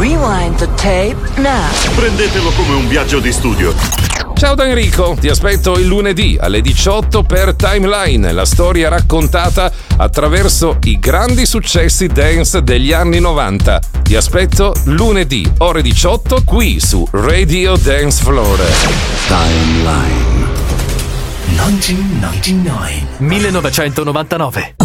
Rewind the tape now. Prendetelo come un viaggio di studio. Ciao da Enrico, ti aspetto il lunedì alle 18 per Timeline, la storia raccontata attraverso i grandi successi dance degli anni 90. Ti aspetto lunedì, ore 18, qui su Radio Dance Floor. Timeline 1999.